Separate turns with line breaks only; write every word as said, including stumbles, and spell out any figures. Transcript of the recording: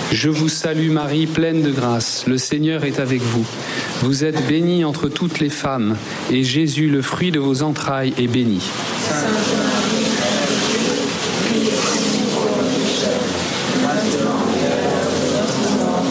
Je vous salue Marie, pleine de grâce, le Seigneur est avec vous. Vous êtes bénie entre toutes les femmes, et Jésus, le fruit de vos entrailles, est béni.
Sainte